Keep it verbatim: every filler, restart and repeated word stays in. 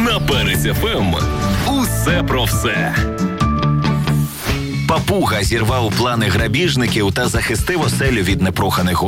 На Перець еф ем усе про все. Папуга зірвав плани грабіжників та захистив оселю від непроханих гостей.